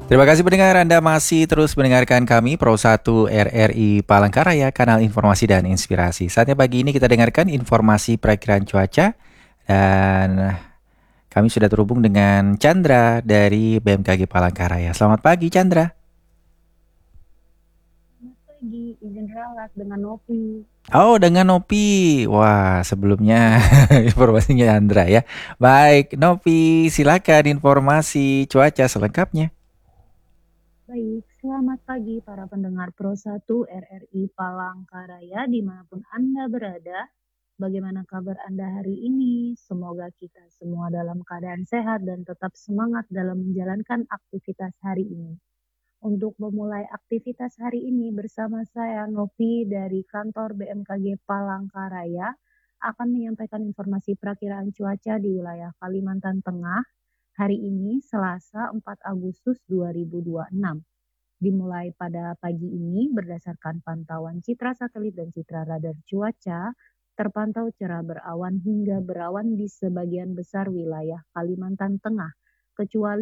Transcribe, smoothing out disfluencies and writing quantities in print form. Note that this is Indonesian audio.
Terima kasih pendengar, Anda masih terus mendengarkan kami Pro 1 RRI Palangkaraya, kanal informasi dan inspirasi. Saatnya pagi ini kita dengarkan informasi perakiraan cuaca dan kami sudah terhubung dengan Chandra dari BMKG Palangkaraya. Selamat pagi Chandra. Selamat pagi, izin ralat dengan Novi. Oh, dengan Nopi. Wah, sebelumnya informasinya Chandra ya. Baik, Nopi, silakan informasi cuaca selengkapnya. Baik, selamat pagi para pendengar Pro 1 RRI Palangkaraya dimanapun Anda berada. Bagaimana kabar Anda hari ini? Semoga kita semua dalam keadaan sehat dan tetap semangat dalam menjalankan aktivitas hari ini. Untuk memulai aktivitas hari ini bersama saya Novi dari kantor BMKG Palangkaraya akan menyampaikan informasi perakiraan cuaca di wilayah Kalimantan Tengah hari ini Selasa 4 Agustus 2026. Dimulai pada pagi ini berdasarkan pantauan citra satelit dan citra radar cuaca, terpantau cerah berawan hingga berawan di sebagian besar wilayah Kalimantan Tengah, kecuali